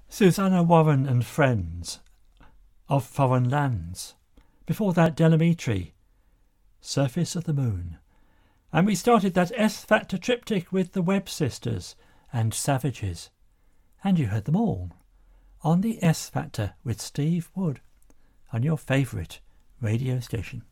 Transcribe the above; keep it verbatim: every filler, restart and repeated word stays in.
Susanna Warren and Friends of Foreign Lands. Before that, Delamitri, Surface of the Moon. And we started that S-Factor triptych with the Webb Sisters and Savages. And you heard them all on the S-Factor with Steve Wood on your favourite radio station.